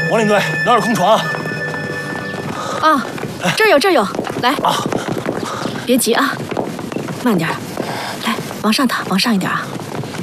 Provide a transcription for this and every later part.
王领队，哪有空床啊？ 啊，这儿有，来啊， 别急啊，慢点，来，往上躺，往上一点啊。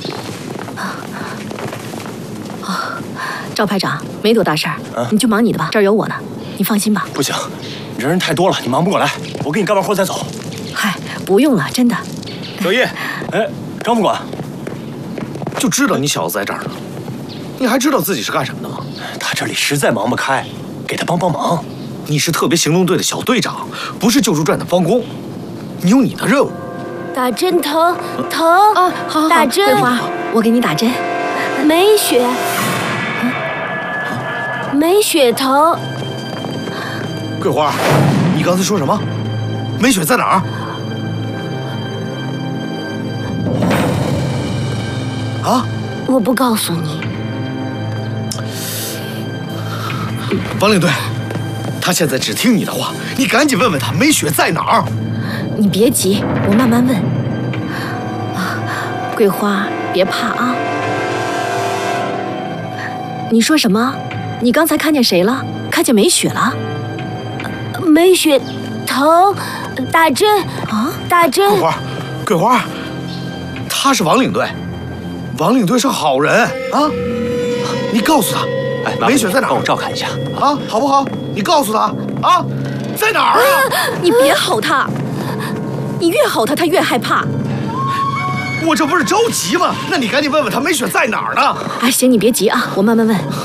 赵排长，没多大事儿，你就忙你的吧，这儿有我呢，你放心吧。 不行，人太多了，你忙不过来，我给你干完活再走。 嗨，不用了，真的。 小叶， 哎，张副官， 就知道你小子在这儿呢，你还知道自己是干什么的吗？ 他这里实在忙不开，给他帮帮忙。 你是特别行动队的小队长，不是救助站的帮工，你有你的任务。 打针疼啊，好， 打针。 桂花，我给你打针。 没血，没血疼。 桂花，你刚才说什么？没血在哪儿？啊？ 我不告诉你。 王领队，他现在只听你的话，你赶紧问问他没血在哪儿。 你别急，我慢慢问。啊，桂花，别怕啊。你说什么？你刚才看见谁了？看见没血了？ 没血疼，打针啊！ 打针。 桂花，他是王领队，王领队是好人啊！你告诉他， 哎， 没血在哪儿？ 帮我照看一下啊，好不好？你告诉他啊，在哪儿啊？ 你别吼他，你越吼他，他越害怕。 我这不是着急吗？那你赶紧问问他没血在哪儿呢？ 哎，行，你别急啊，我慢慢问。